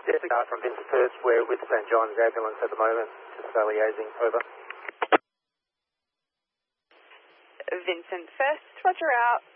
Yes, the car from Vincent First. We're with St John's Ambulance at the moment, just liaising, over. Vincent First, roger out.